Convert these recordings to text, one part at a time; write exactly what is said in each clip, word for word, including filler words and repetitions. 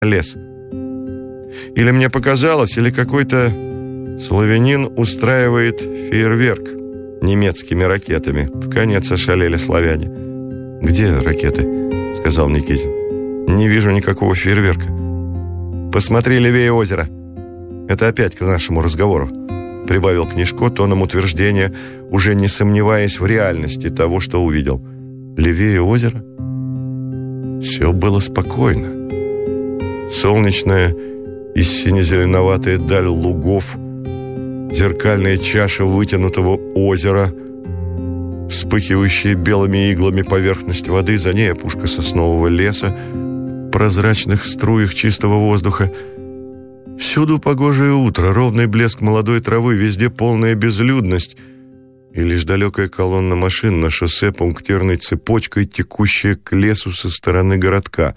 лес. Или мне показалось, или какой-то славянин устраивает фейерверк немецкими ракетами. Вконец ошалели славяне. «Где ракеты?» — сказал Никитин. «Не вижу никакого фейерверка». «Посмотри левее озера». «Это опять к нашему разговору», — прибавил Книжко тоном утверждения, уже не сомневаясь в реальности того, что увидел. «Левее озера?» Все было спокойно. Солнечная и сине-зеленоватая даль лугов, зеркальная чаша вытянутого озера, вспыхивающая белыми иглами поверхность воды, за ней опушка соснового леса, прозрачных струях чистого воздуха. Всюду погожее утро, ровный блеск молодой травы, везде полная безлюдность, и лишь далекая колонна машин на шоссе пунктирной цепочкой, текущая к лесу со стороны городка.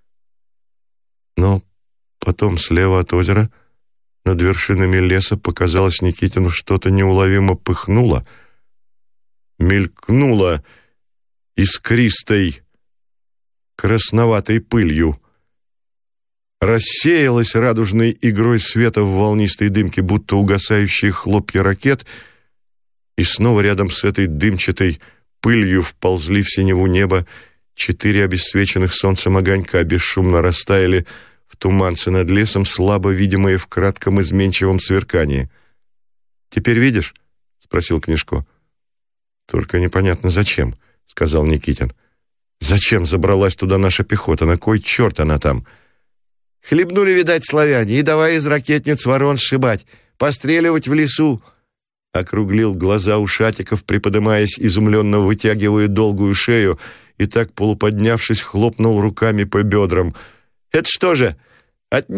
Но потом слева от озера, над вершинами леса, показалось Никитину, что-то неуловимо пыхнуло, мелькнуло искристой, красноватой пылью, рассеялась радужной игрой света в волнистой дымке, будто угасающие хлопья ракет, и снова рядом с этой дымчатой пылью вползли в синеву неба четыре обесцвеченных солнцем огонька, бесшумно растаяли в туманце над лесом, слабо видимые в кратком изменчивом сверкании. «Теперь видишь?» — спросил Книжко. «Только непонятно зачем», — сказал Никитин. «Зачем забралась туда наша пехота? На кой черт она там?» «Хлебнули, видать, славяне, и давай из ракетниц ворон сшибать, постреливать в лесу», — округлил глаза Ушатиков, приподымаясь, изумленно вытягивая долгую шею, и так, полуподнявшись, хлопнул руками по бедрам. «Это что же, от